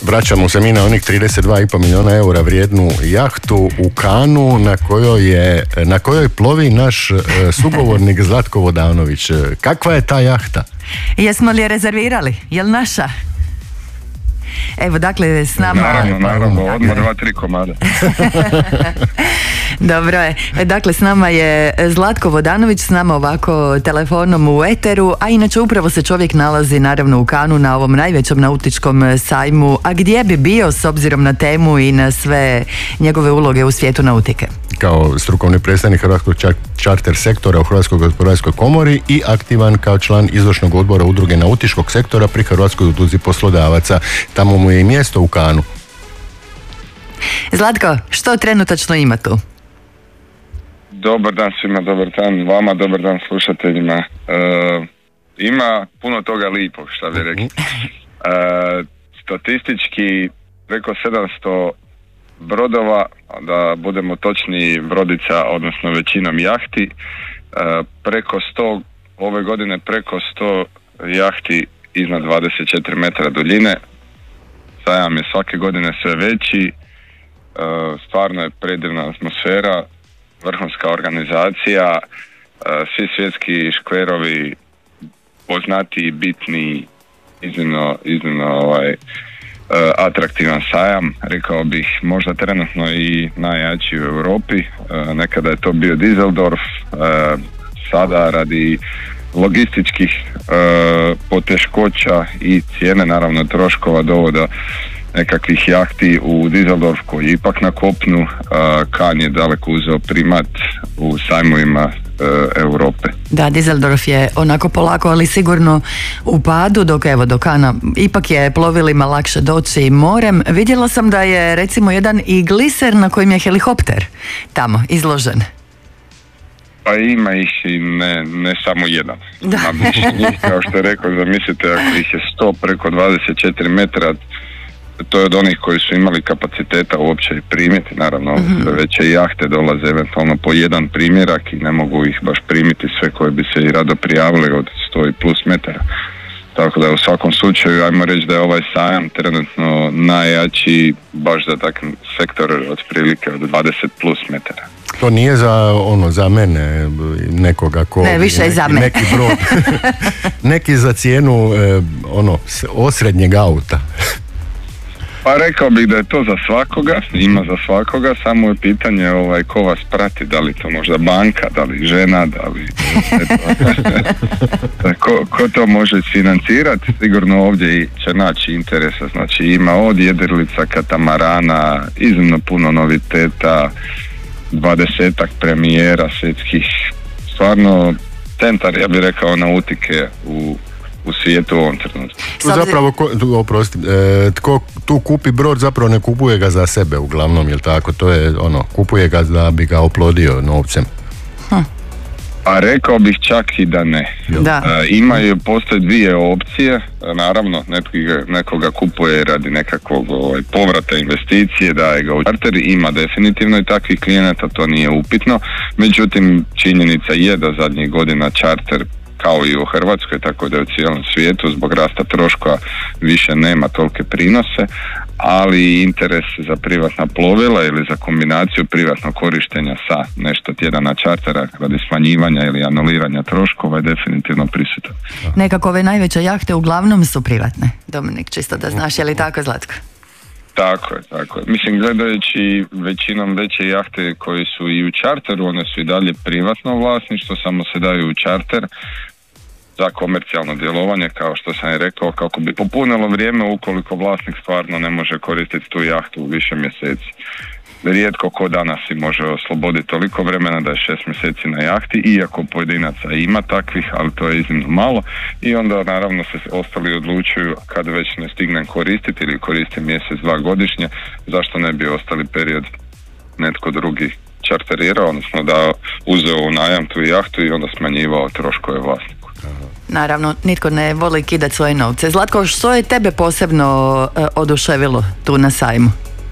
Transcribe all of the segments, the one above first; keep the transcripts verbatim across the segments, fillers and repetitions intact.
Vraćamo se mi na onih trideset dva i pol milijuna eura vrijednu jahtu u Kanu na kojoj, je, na kojoj plovi naš e, sugovornik Zlatko Vodanović. Kakva je ta jahta? Jesmo li je rezervirali? Jel naša? Evo, dakle, s nama... Naravno, naravno, odmah dva, tri komada. Dobro je. Dakle, s nama je Zlatko Vodanović, s nama ovako telefonom u eteru, a inače upravo se čovjek nalazi naravno u Kanu na ovom najvećem nautičkom sajmu. A gdje bi bio s obzirom na temu i na sve njegove uloge u svijetu nautike? Kao strukovni predstavnik Hrvatskog čarter sektora u Hrvatskoj gospodarskoj komori i aktivan kao član izvršnog odbora udruge nautičkog sektora pri Hrvatskoj udruzi poslodavaca. Tamo mu je i mjesto u Kanu. Zlatko, što trenutačno ima tu? Dobar dan svima, dobar dan vama, dobar dan slušateljima. E, ima puno toga lipog, šta bi rekli. E, statistički preko sedamsto brodova, da budemo točni, brodica, odnosno većinom jahti, e, preko sto, ove godine preko sto jahti iznad dvadeset četiri metra duljine. Sajam je svake godine sve veći, e, stvarno je predivna atmosfera, vrhunska organizacija, svi svjetski škverovi, poznati, bitni, iznimno, iznimno ovaj, atraktivan sajam, rekao bih možda trenutno i najjači u Europi. Nekada je to bio Düsseldorf, sada radi logističkih poteškoća i cijene, naravno troškova dovoda nekakvih jahti u Düsseldorf koji je ipak na kopnu. Kan je daleko uzeo primat u sajmovima Europe. Da, Düsseldorf je onako polako, ali sigurno u padu, dok evo do Kana ipak je plovilima lakše doći morem. Vidjela sam da je recimo jedan i gliser na kojem je helikopter tamo izložen. Pa ima ih i ne, ne samo jedan. Da. Ima njih, kao što je rekao, zamislite, ako ih je sto preko dvadeset četiri metra, to je od onih koji su imali kapaciteta uopće primiti, naravno mm-hmm. veće jahte dolaze eventualno po jedan primjerak i ne mogu ih baš primiti sve koji bi se i rado prijavili od sto i plus metara. Tako da u svakom slučaju ajmo reći da je ovaj sajam trenutno najjači baš za takav sektor otprilike od dvadeset plus metara. To nije za ono za mene nekoga ko ne, više neki, za mene. neki brod neki za cijenu eh, ono osrednjeg auta. Pa rekao bih da je to za svakoga, ima za svakoga, samo je pitanje ovaj, ko vas prati, da li to možda banka, da li žena, da li ko, ko to može financirati, sigurno ovdje će naći interesa, znači ima od jedrilica, katamarana, iznimno puno noviteta, dvadesetak premijera svjetskih, stvarno centar, ja bih rekao, nautike u u svijetu u ovom trenutku. Zapravo, ko, oprosti, e, tko tu kupi brod zapravo ne kupuje ga za sebe uglavnom, jel tako? To je ono, kupuje ga da bi ga oplodio novcem. Hm. A rekao bih čak i da ne. Da. E, imaju, postoje dvije opcije, naravno nekoga, nekoga kupuje radi nekakvog ovaj, povrata investicije, daje ga u čarter, ima definitivno i takvih klijenata, to nije upitno, međutim činjenica je da zadnjih godina čarter kao i u Hrvatskoj, tako da je u cijelom svijetu zbog rasta troškova više nema tolike prinose, ali interes za privatna plovila ili za kombinaciju privatnog korištenja sa nešto tjedana čartera radi smanjivanja ili anuliranja troškova je definitivno prisutan. Nekako ove najveće jahte uglavnom su privatne. Dominik, čisto da znaš, je li tako, Zlatko? Tako je, tako je. Mislim, gledajući većinom veće jahte koje su i u čarteru, one su i dalje privatno vlasništvo, samo se daju u čarter za komercijalno djelovanje, kao što sam i rekao, kako bi popunilo vrijeme ukoliko vlasnik stvarno ne može koristiti tu jahtu u više mjeseci. Rijetko ko danas si može osloboditi toliko vremena da je šest mjeseci na jahti, iako pojedinaca ima takvih, ali to je iznimno malo i onda naravno se ostali odlučuju kad već ne stignem koristiti ili koristim mjesec, dva godišnje, zašto ne bi ostali period netko drugi čarterirao, odnosno da uzeo u najam tu jahtu i onda smanjivao troškove vlasniku. Naravno, nitko ne voli kidati svoje novce. Zlatko, što je tebe posebno uh, oduševilo tu na sajmu?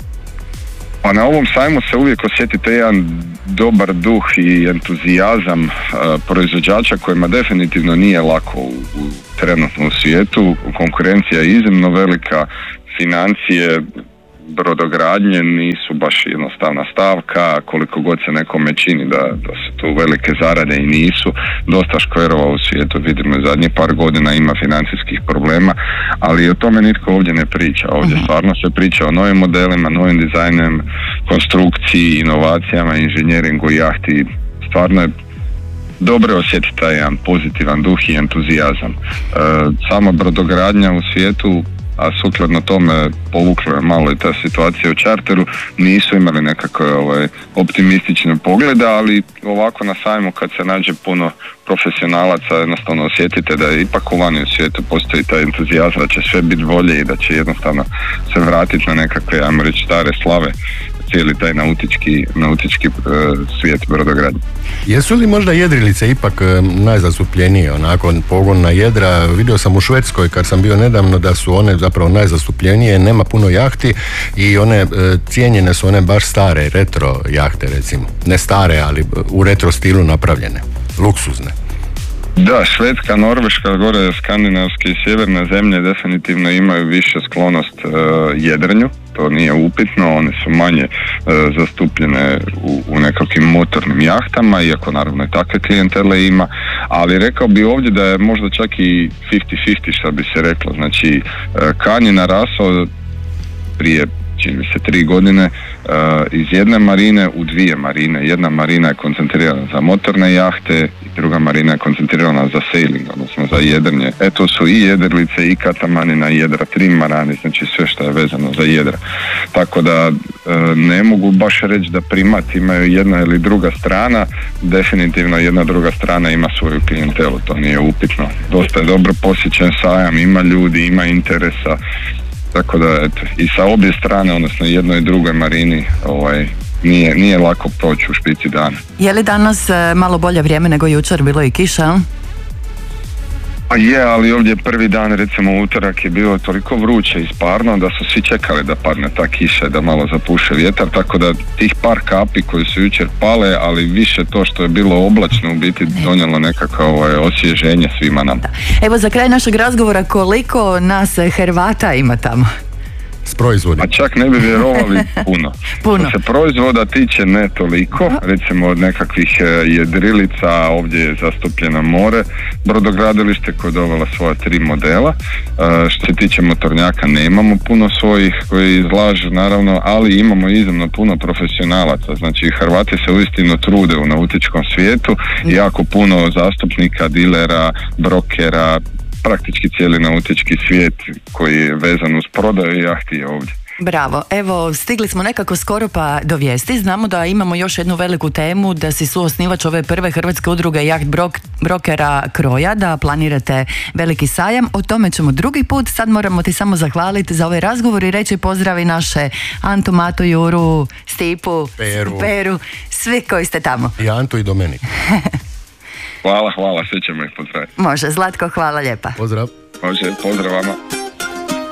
Pa na ovom sajmu se uvijek osjetite jedan dobar duh i entuzijazam uh, proizvođača kojima definitivno nije lako u, u trenutno u svijetu. Konkurencija je iznimno velika, financije brodogradnje nisu baš jednostavna stavka, koliko god se nekome čini da, da su tu velike zarade i nisu. Dosta škverova u svijetu, vidimo, zadnjih par godina ima financijskih problema, ali o tome nitko ovdje ne priča. Ovdje stvarno se priča o novim modelima, novim dizajnem, konstrukciji, inovacijama, inženjeringu jahti. Stvarno je dobro osjetiti taj jedan pozitivan duh i entuzijazam. E, sama brodogradnja u svijetu, a sukladno tome povuklo je malo i ta situacija u čarteru, nisu imali nekakve ovaj, optimistične poglede, ali ovako na sajmu kad se nađe puno profesionalaca, jednostavno osjetite da ipak u vani u svijetu postoji taj entuzijazam da će sve biti bolje i da će jednostavno se vratiti na nekakve, ajmo reći, stare slave, cijeli taj nautički, nautički uh, svijet brodogradnje. Jesu li možda jedrilice ipak najzastupljenije, onako pogonna jedra? Vidio sam u Švedskoj kad sam bio nedavno da su one zapravo najzastupljenije, nema puno jahti i one cijenjene su one baš stare, retro jahte recimo. Ne stare, ali u retro stilu napravljene, luksuzne. Da, Švedska, Norveška, gore skandinavske i sjeverne zemlje definitivno imaju više sklonost uh, jedrenju, to nije upitno, one su manje uh, zastupljene u, u nekakvim motornim jahtama, iako naravno i takve klijentele ima, ali rekao bi ovdje da je možda čak i fifty fifty, što bi se reklo, znači uh, Kan je narasao prije čini mi se tri godine uh, iz jedne marine u dvije marine. Jedna marina je koncentrirana za motorne jahte i druga marina je koncentrirana za sailing, odnosno za jedrenje. E to su i jedrilice i katamanina i jedra, trimarani, znači sve što je vezano za jedra. Tako da uh, ne mogu baš reći da primat imaju jedna ili druga strana, definitivno jedna druga strana ima svoju klijentelu, to nije upitno. Dosta je dobro posjećen sajam, ima ljudi, ima interesa. Tako da, eto, i sa obje strane, odnosno jednoj i drugoj marini, ovaj, nije, nije lako proći u špici dana. Je li danas e, malo bolje vrijeme nego jučer, bilo i kiša? Pa je, ali ovdje prvi dan, recimo utorak, je bilo toliko vruće i sparno da su svi čekali da padne ta kiša i da malo zapuše vjetar, tako da tih par kapi koji su jučer pale, ali više to što je bilo oblačno u biti donijelo nekako ovaj, osvježenje svima nam. Da. Evo za kraj našeg razgovora, koliko nas Hrvata ima tamo? S proizvodima. A čak ne bi vjerovali puno. puno. Što se proizvoda tiče ne toliko, recimo od nekakvih jedrilica, ovdje je zastupljeno more, brodogradilište koje je dovela svoja tri modela. Što se tiče motornjaka nemamo puno svojih koji izlažu naravno, ali imamo iznimno puno profesionalaca. Znači Hrvati se uistinu trude u nautičkom svijetu, jako puno zastupnika, dilera, brokera, praktički cijeli nautički svijet koji je vezan uz prodaju jahti je ovdje. Bravo, evo stigli smo nekako skoro pa do vijesti, znamo da imamo još jednu veliku temu, da si suosnivač ove prve hrvatske udruge jaht brok, brokera Kroja, da planirate veliki sajam, o tome ćemo drugi put, sad moramo ti samo zahvaliti za ovaj razgovor i reći pozdravi naše Antu, Matu, Juru, Stipu, Peru, Peru svi koji ste tamo. I Antu i Domenik. Hvala, hvala, svi ćemo ih pozdraviti. Može, Zlatko, hvala lijepa. Pozdrav. Može, pozdrav vama.